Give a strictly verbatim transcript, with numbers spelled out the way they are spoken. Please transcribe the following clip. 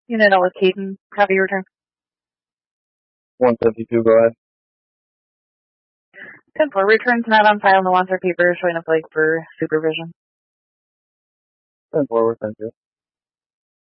Unit L with Caden, copy your return. one fifty-two, go ahead. ten four, returns not on file, no answer paper showing up like for supervision. ten four, thank you.